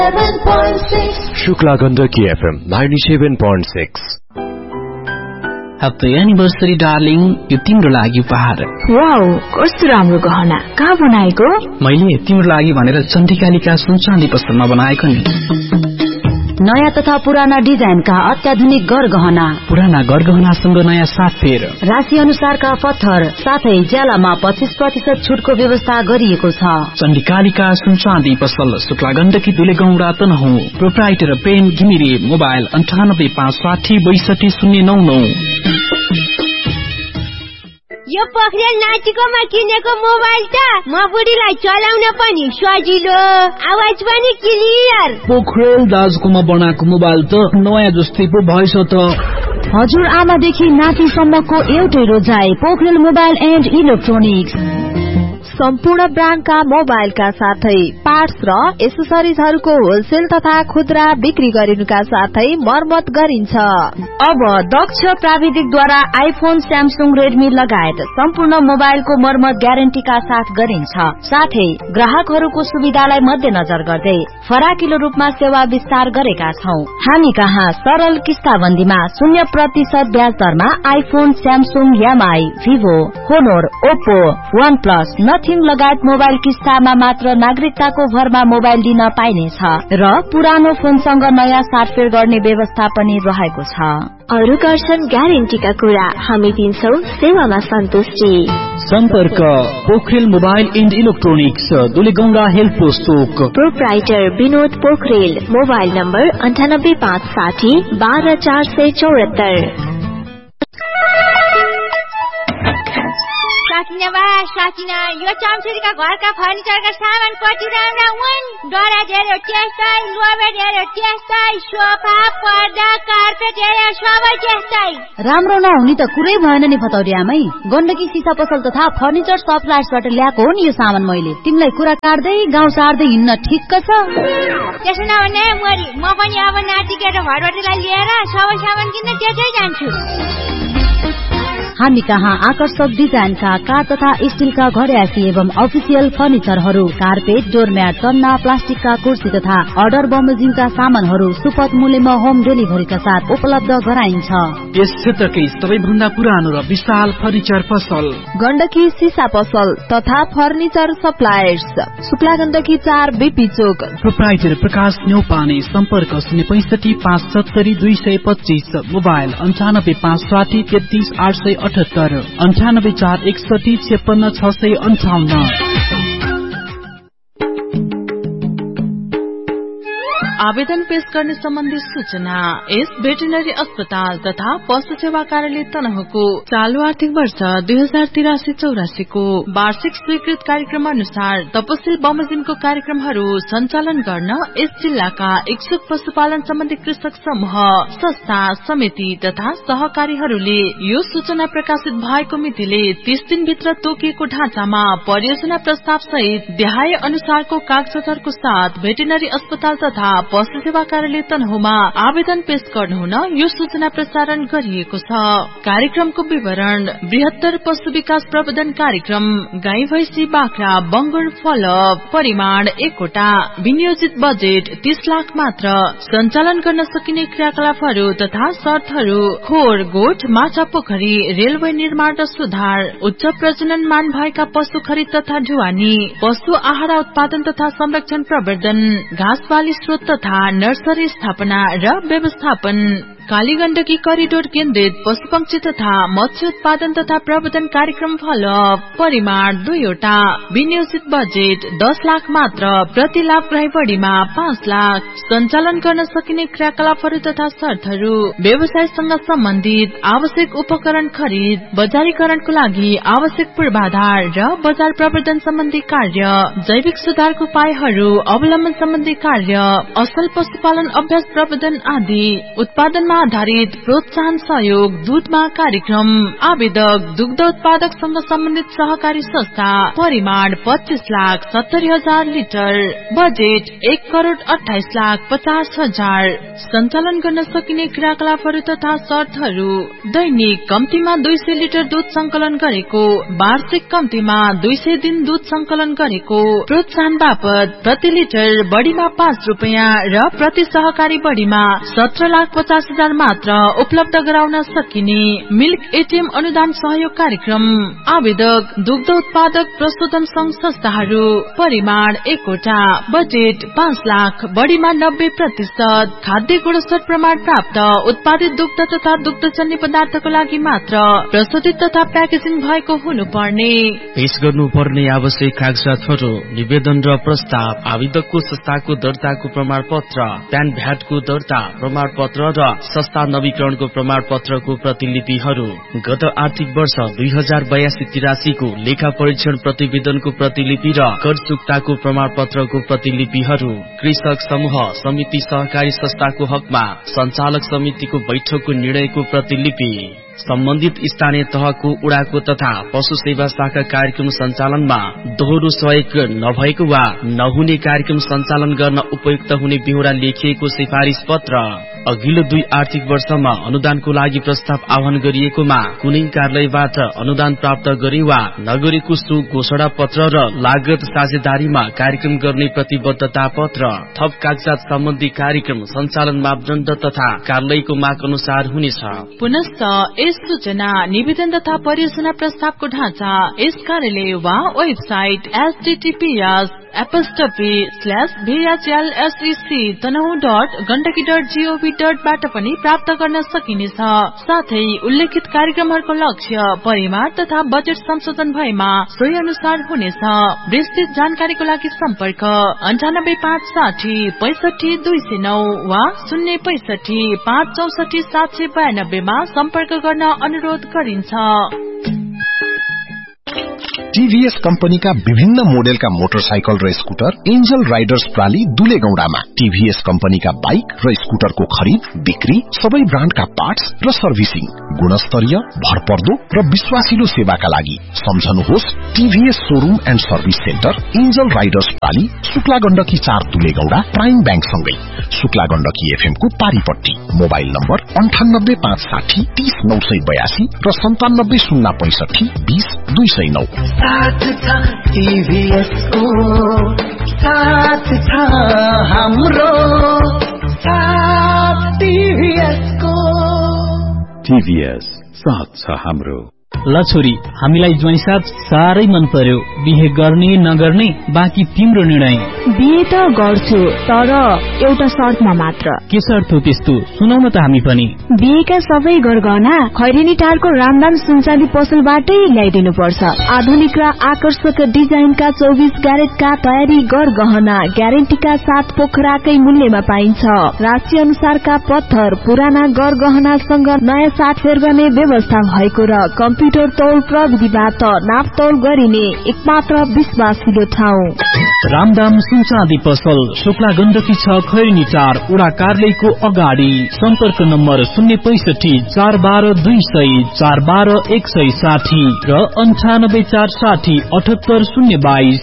Shukla Gandaki FM 97.6। Happy anniversary darling, यो तिम्रो लागि उपहार। वाउ, कस्तो राम्रो गहना, कहाँ बनाएको? मैले तिम्रो लागि भनेर चण्डिकालिका सुन चाँदी पसलमा बनाएको नि। नयाँ तथा पुराना डिजाइनका अत्याधुनिक गरगहना, पुराना गरगहनासँग नयाँ साथफेर, राशि अनुसारका पत्थर, साथै ज्यालामा 25% छुटको व्यवस्था गरिएको छ। चण्डिकालिका सुन चाँदी पसल, शुक्ला गण्डकी दुलेगौंडा तनहुँ। प्रोप्राइटर प्रेम घिमिरे। मोबाइल 9856 62 यो पोखरेल नाचिकोमा किनेको मोबाइल त म बुढीलाई चलाउन पनि सजिलो, आवाज पनि क्लियर। पोखरेल दाजुकोमा बनाएको मोबाइल त नयाँ जस्तै पो भएछ त। हजुर आमादेखि नातिसम्मको एउटै रोजाइ, पोखरेल मोबाइल एन्ड इलेक्ट्रोनिक्स। सम्पूर्ण ब्रान्डका मोबाइलका साथै पार्ट्स र एसेसरिजहरूको होलसेल तथा खुद्रा बिक्री गरिनुका साथै मर्मत गरिन्छ। अब दक्ष प्राविधिकद्वारा आइफोन, स्यामसुङ, रेडमी लगायत सम्पूर्ण मोबाइलको मर्मत ग्यारेन्टीका साथ गरिन्छ। साथै ग्राहकहरूको सुविधालाई मध्यनजर गर्दै फराकिलो रूपमा सेवा विस्तार गरेका छौं। हामी कहाँ सरल किस्ताबन्दीमा 0% ब्याज दरमा iPhone, Samsung, MI, Vivo, होनोर, Oppo, one plus, nothing लगायत मोबाइल किस्तामा मात्र नागरिकताको भरमा मोबाइल दिन पाइनेछ र पुरानो फोनसँग नयाँ साटफेर गर्ने व्यवस्था पनि रहेको छ। अरु गर्छन् ग्यारेन्टीका कुरा, हामी दिन्छौ सेवामा सन्तुष्टि। सम्पर्क Pokharel mobile and electronics, Dulegaunda health post Chowk. Proprietor Vinod Pokharel. Mobile number 98560 12474। साकिना यो चम्चुरीका घरका फर्निचरका सामान कति राम्रा हुन्। डरा धेरै त्यस्तै, लोभे धेरै त्यस्तै, सोफा, पर्दा, कार्पेट धेरै सबै त्यस्तै। राम्रो नहुने त कुरै भएन नि भतौरी आमै। गण्डकी सिसा पसल तथा फर्निचर सप्लायर्सबाट ल्याएको हो नि यो सामान मैले। तिमीलाई कुरा काट्दै गाउँ सार्दै हिँड्न ठिक्क छ। त्यसो नभने मोरी, म पनि अब नातिके र घरबाटलाई लिएर सबै सामान किन्न त्यतै जान्छु। हामी कहाँ आकर्षक डिजाइनका काठ तथा स्टीलका घरयासी एवं अफिसियल फर्निचरहरू, कार्पेट, डोरम्याट, तन्ना, प्लास्टिकका कुर्सी तथा अर्डर बमोजिमका सामानहरू सुपथ मूल्यमा होम डेलिभरीका साथ उपलब्ध गराइन्छ। यस क्षेत्रकै सबैभन्दा पुरानो र विशाल फर्निचर पसल गण्डकी सिसा पसल तथा furniture suppliers, Shukla Gandaki 4 BP चोक। प्रोप्राइटर प्रकाश न्यौपाने। सम्पर्क 065 570 225। मोबाइल 98560 33 878 98 4 61 56 658। आवेदन पेश गर्ने सम्बन्धी सूचना। यस भेटेरिनरी अस्पताल तथा पशु सेवा कार्यालय तनहुँको चालू आर्थिक वर्ष 2083-84 को वार्षिक स्वीकृत कार्यक्रम अनुसार तपसिल बमोजिमको कार्यक्रमहरू सञ्चालन गर्न यस जिल्लाका इच्छुक पशुपालन सम्बन्धी कृषक समूह, संस्था, समिति तथा सहकारीहरूले यो सूचना प्रकाशित भएको मितिले 30 दिनभित्र तोकिएको ढाँचामा परियोजना प्रस्ताव सहित देहाय अनुसारको कागजातहरूको साथ भेटेरिनरी अस्पताल तथा पशु सेवा कार्यालय तनहुँमा आवेदन पेश गर्नुहुन यो सूचना प्रसारण गरिएको छ। कार्यक्रमको विवरण: बृहत्तर पशु विकास प्रबन्धन कार्यक्रम, गाई भैंसी बाख्रा बंगुर फलअप, परिमाण 1 वटा, विनियोजित बजेट 30 लाख मात्र, सञ्चालन गर्न सकिने क्रियाकलापहरू तथा शर्तहरू: खोर, गोठ, माछा पोखरी, रेलवे निर्माण र सुधार, उच्च प्रजनन मान भएका पशु खरिद तथा ढुवानी, पशु आहार उत्पादन तथा संरक्षण प्रवर्धन, घाँस बाली स्रोत तथा नर्सरी स्थापना र व्यवस्थापन, कालीगण्डकी करिडोर केन्द्रित पशुपक्षी तथा मत्स्य उत्पादन तथा प्रवर्धन कार्यक्रम फलअप, परिमाण 2 वटा, विनियोजित बजेट 10 लाख मात्र, प्रति लाभग्राही बढीमा 5 लाख, सञ्चालन गर्न सकिने क्रियाकलापहरू तथा शर्तहरू: व्यवसायसँग सम्बन्धित आवश्यक उपकरण खरिद, बजारीकरणको लागि आवश्यक पूर्वाधार र बजार प्रवर्धन सम्बन्धी कार्य, जैविक सुधारको उपायहरू अवलम्बन सम्बन्धी कार्य, असल पशुपालन अभ्यास प्रवर्धन आदि, उत्पादनमा प्रशिक्षण आधारित प्रोत्साहन सहयोग दूधमा कार्यक्रम। आवेदक दुग्ध उत्पादक संघ सम्बन्धित सहकारी संस्था। परिमाण 25,70,000 लिटर। बजेट 1,28,50,000। सञ्चालन गर्न सकिने क्रियाकलापहरू तथा शर्तहरू। दैनिक कम्तीमा 200 लिटर दूध संकलन गरेको, वार्षिक कम्तीमा 200 दिन दूध संकलन गरेको। प्रोत्साहन बापत प्रति लिटर बढीमा 5 रुपैयाँ र प्रति सहकारी बढीमा 17,50,000 मात्र उपलब्ध गराउन सकिने। मिल्क एटीएम अनुदान सहयोग कार्यक्रम। आवेदक दुग्ध उत्पादक प्रशोधन संघ संस्थाहरू। परिमाण 1 वटा। बजेट 5 लाख, बढीमा 90%। खाद्य गुणस्तर प्रमाण प्राप्त उत्पादित दुग्ध तथा दुग्धजन्य पदार्थको लागि मात्र प्रशोधित तथा प्याकेजिङ भएको हुनुपर्ने। पेश गर्नुपर्ने आवश्यक कागजातहरू: निवेदन र प्रस्ताव, आवेदकको संस्थाको दर्ताको प्रमाण पत्र, प्यान भ्याटको दर्ता प्रमाण पत्र र संस्था नवीकरणको प्रमाण पत्रको प्रतिलिपिहरू। गत आर्थिक वर्ष 2082-83 को लेखा परीक्षण प्रतिवेदनको प्रतिलिपि र कर चुक्ताको प्रमाण पत्रको प्रतिलिपिहरू। कृषक समूह समिति सहकारी संस्थाको हकमा सञ्चालक समितिको बैठकको निर्णयको प्रतिलिपि। सम्बन्धित स्थानीय तहको उडाको तथा पशु सेवा शाखा कार्यक्रम सञ्चालनमा दोहोरो सहयोग नभएको वा नहुने कार्यक्रम सञ्चालन गर्न उपयुक्त हुने बेहोरा लेखिएको सिफारिस पत्र। अघिल्लो 2 आर्थिक वर्षमा अनुदानको लागि प्रस्ताव आह्वान गरिएकोमा कुनै कार्यालयबाट अनुदान प्राप्त गरे वा नगरेको सो घोषणा पत्र र लागत साझेदारीमा कार्यक्रम गर्ने प्रतिबद्धता पत्र। थप कागजात सम्बन्धी कार्यक्रम सञ्चालन मापदण्ड तथा कार्यालयको माग अनुसार हुनेछ। पुनश्च यस सूचना, निवेदन तथा परियोजना प्रस्तावको ढाँचा यस कार्यालय वा वेबसाइट https://vhlsec.tanahau.gandaki.gov.बाट पनि प्राप्त गर्न सकिनेछ। साथै उल्लेखित कार्यक्रमहरूको लक्ष्य, परिमाण तथा बजेट संशोधन भएमा सोही अनुसार हुनेछ। विस्तृत जानकारीको लागि सम्पर्क 9856056209 वा 065564792 मा सम्पर्क गर्न अनुरोध गरिन्छ। टीभीएस कम्पनीका विभिन्न मोडेलका मोटरसाइकल र स्कुटर एन्जल राइडर्स प्राली दुलेगौडामा। टीभीएस कम्पनीका बाइक र स्कुटरको खरिद, बिक्री, सबै ब्रान्डका पार्ट्स र सर्भिसिङ, गुणस्तरीय, भरपर्दो र विश्वासिलो सेवाका लागि सम्झनुहोस् TVS showroom and service centre, angel Riders प्राली, Shukla Gandaki 4 दुलेगौडा, prime bank सँगै शुक्ला गण्डकी एफएम को पारीपट्टी। मोबाइल नम्बर 9856 30982 र 9706 20209। साथ था टीवीएस को, साथ था हाम्रो, साथ टीवीएस को। टीवीएस साथ छ हाम्रो। ल छोरी, हामीलाई ज्वाइँ साथ साह्रै मन पर्यो। बिहे गर्ने नगर्ने बाँकी तिम्रो निर्णय। बिहे त गर्छु, तर एउटा शर्तमा मात्र। के शर्त हो त्यस्तो? सुनाउन त हामी पनि। बिहेका सबै गरगहना खैरेनी टारको रामदाम सुनचाँदी पसलबाटै ल्याइदिनु पर्छ। आधुनिक र आकर्षक डिजाइनका 24 क्यारेटका तयारी गरगहना ग्यारेन्टीका साथ पोखराकै मूल्यमा पाइन्छ। राशि अनुसारका पत्थर, पुराना गरगहनासँग नयाँ साटफेर गर्ने व्यवस्था भएको र कम्प्युटर तौल प्रविधिबाट नापतौल गरिने एकमात्र विश्वासिलो ठाउँ। रामदाम सुनचाँदी पसल, शुक्ला गण्डकी 6 खैरेनी टार, वडा कार्यालयको अगाडि। सम्पर्क नम्बर 065 412 200 412 160 र 98460 78022।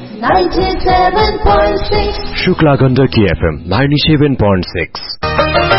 शुक्ला गण्डकी FM 97.6।